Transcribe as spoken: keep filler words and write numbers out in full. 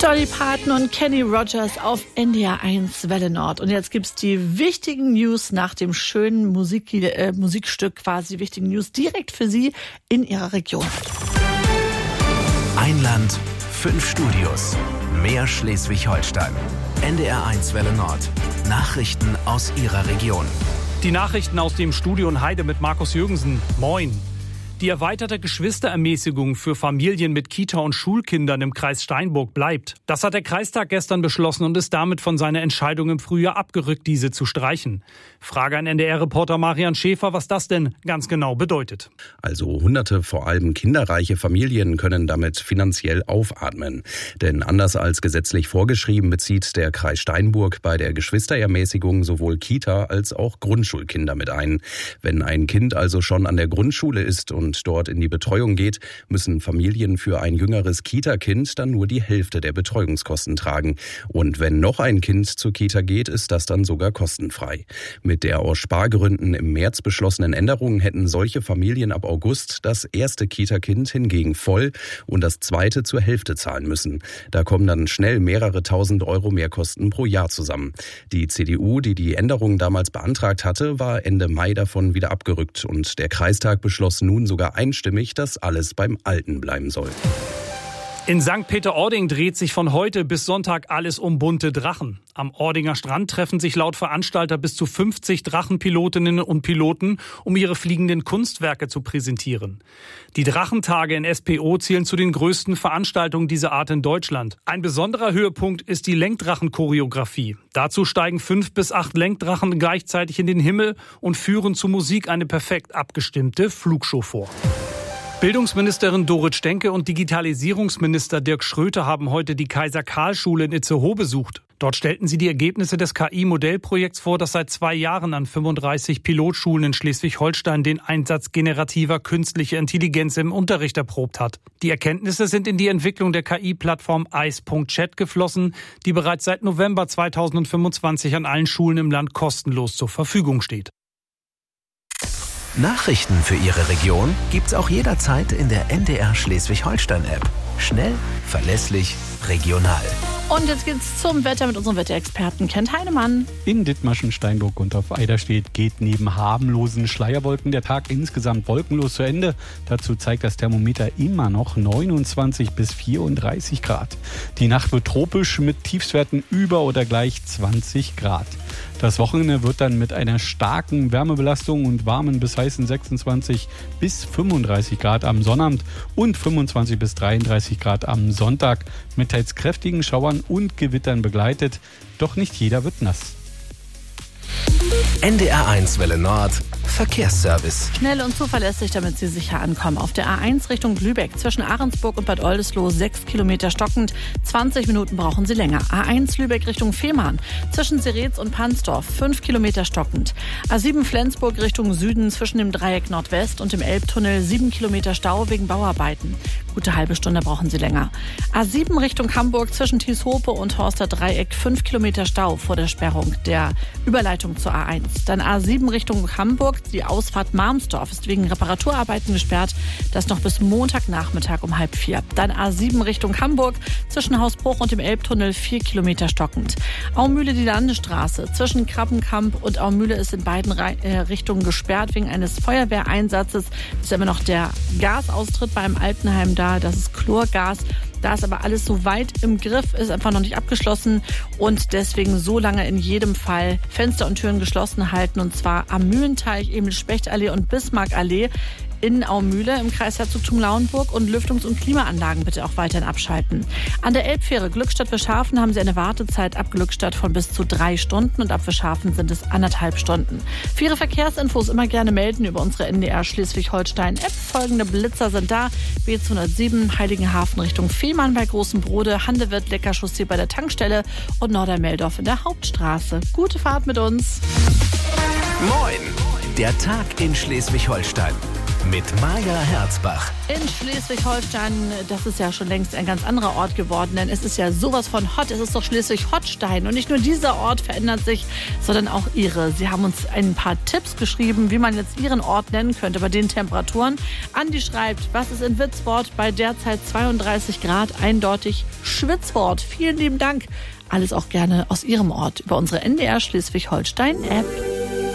Dolly Parton und Kenny Rogers auf N D R eins Welle Nord. Und jetzt gibt's die wichtigen News nach dem schönen Musik, äh, Musikstück, quasi wichtigen News direkt für Sie in Ihrer Region. Ein Land, fünf Studios, mehr Schleswig-Holstein. N D R eins Welle Nord. Nachrichten aus Ihrer Region. Die Nachrichten aus dem Studio in Heide mit Markus Jürgensen. Moin. Die erweiterte Geschwisterermäßigung für Familien mit Kita- und Schulkindern im Kreis Steinburg bleibt. Das hat der Kreistag gestern beschlossen und ist damit von seiner Entscheidung im Frühjahr abgerückt, diese zu streichen. Frage an N D R-Reporter Marian Schäfer, was das denn ganz genau bedeutet. Also hunderte, vor allem kinderreiche Familien können damit finanziell aufatmen. Denn anders als gesetzlich vorgeschrieben bezieht der Kreis Steinburg bei der Geschwisterermäßigung sowohl Kita- als auch Grundschulkinder mit ein. Wenn ein Kind also schon an der Grundschule ist und und dort in die Betreuung geht, müssen Familien für ein jüngeres Kita-Kind dann nur die Hälfte der Betreuungskosten tragen. Und wenn noch ein Kind zur Kita geht, ist das dann sogar kostenfrei. Mit der aus Spargründen im März beschlossenen Änderung hätten solche Familien ab August das erste Kita-Kind hingegen voll und das zweite zur Hälfte zahlen müssen. Da kommen dann schnell mehrere tausend Euro Mehrkosten pro Jahr zusammen. Die C D U, die die Änderung damals beantragt hatte, war Ende Mai davon wieder abgerückt und der Kreistag beschloss nun sogar einstimmig, dass alles beim Alten bleiben soll. In Sankt Peter-Ording dreht sich von heute bis Sonntag alles um bunte Drachen. Am Ordinger Strand treffen sich laut Veranstalter bis zu fünfzig Drachenpilotinnen und Piloten, um ihre fliegenden Kunstwerke zu präsentieren. Die Drachentage in S P O zählen zu den größten Veranstaltungen dieser Art in Deutschland. Ein besonderer Höhepunkt ist die Lenkdrachen-Choreografie. Dazu steigen fünf bis acht Lenkdrachen gleichzeitig in den Himmel und führen zur Musik eine perfekt abgestimmte Flugshow vor. Bildungsministerin Dorit Stenke und Digitalisierungsminister Dirk Schröter haben heute die Kaiser-Karl-Schule in Itzehoe besucht. Dort stellten sie die Ergebnisse des K I-Modellprojekts vor, das seit zwei Jahren an fünfunddreißig Pilotschulen in Schleswig-Holstein den Einsatz generativer künstlicher Intelligenz im Unterricht erprobt hat. Die Erkenntnisse sind in die Entwicklung der K I-Plattform ice punkt chat geflossen, die bereits seit November zweitausendfünfundzwanzig an allen Schulen im Land kostenlos zur Verfügung steht. Nachrichten für Ihre Region gibt's auch jederzeit in der N D R Schleswig-Holstein-App. Schnell, verlässlich, regional. Und jetzt geht's zum Wetter mit unserem Wetterexperten Kent Heinemann. In Dithmarschen, Steinburg und auf Eiderstedt geht neben harmlosen Schleierwolken der Tag insgesamt wolkenlos zu Ende. Dazu zeigt das Thermometer immer noch neunundzwanzig bis vierunddreißig Grad. Die Nacht wird tropisch mit Tiefstwerten über oder gleich zwanzig Grad. Das Wochenende wird dann mit einer starken Wärmebelastung und warmen bis heißen sechsundzwanzig bis fünfunddreißig Grad am Sonnabend und fünfundzwanzig bis dreiunddreißig Grad am Sonntag mit teils kräftigen Schauern und Gewittern begleitet. Doch nicht jeder wird nass. N D R eins Welle Nord Verkehrsservice. Schnell und zuverlässig, damit Sie sicher ankommen. Auf der A eins Richtung Lübeck zwischen Ahrensburg und Bad Oldesloe sechs Kilometer stockend. zwanzig Minuten brauchen Sie länger. A eins Lübeck Richtung Fehmarn zwischen Seretz und Pansdorf fünf Kilometer stockend. A sieben Flensburg Richtung Süden zwischen dem Dreieck Nordwest und dem Elbtunnel sieben Kilometer Stau wegen Bauarbeiten. Gute halbe Stunde brauchen Sie länger. A sieben Richtung Hamburg zwischen Thieshope und Horster Dreieck fünf Kilometer Stau vor der Sperrung der Überleitung zur A eins. Dann A sieben Richtung Hamburg. Die Ausfahrt Marmsdorf ist wegen Reparaturarbeiten gesperrt. Das noch bis Montagnachmittag um halb vier. Dann A sieben Richtung Hamburg zwischen Hausbruch und dem Elbtunnel vier Kilometer stockend. Aumühle die Landestraße zwischen Krabbenkamp und Aumühle ist in beiden Richtungen gesperrt wegen eines Feuerwehreinsatzes. Ist immer noch der Gasaustritt beim Altenheim da. Das ist Chlorgas. Da ist aber alles so weit im Griff, ist einfach noch nicht abgeschlossen und deswegen so lange in jedem Fall Fenster und Türen geschlossen halten. Und zwar am Mühlenteich, Emil-Specht-Allee und Bismarck-Allee in Aumühle im Kreis Herzogtum Lauenburg und Lüftungs- und Klimaanlagen bitte auch weiterhin abschalten. An der Elbfähre Glückstadt-Wischhafen haben Sie eine Wartezeit ab Glückstadt von bis zu drei Stunden und ab Wischhafen sind es anderthalb Stunden. Für Ihre Verkehrsinfos immer gerne melden über unsere N D R Schleswig-Holstein-App. Folgende Blitzer sind da. B zweihundertsieben Heiligenhafen Richtung Fehmarn bei Großem Brode, Handewirt Leckerchaussee bei der Tankstelle und Nordermeldorf in der Hauptstraße. Gute Fahrt mit uns. Moin, der Tag in Schleswig-Holstein. mit Maja Herzbach. In Schleswig-Holstein, das ist ja schon längst ein ganz anderer Ort geworden, denn es ist ja sowas von hot. Es ist doch Schleswig-Holstein und nicht nur dieser Ort verändert sich, sondern auch Ihre. Sie haben uns ein paar Tipps geschrieben, wie man jetzt Ihren Ort nennen könnte bei den Temperaturen. Andi schreibt, was ist in Witzwort bei derzeit zweiunddreißig Grad? Eindeutig Schwitzwort. Vielen lieben Dank. Alles auch gerne aus Ihrem Ort über unsere N D R Schleswig-Holstein-App.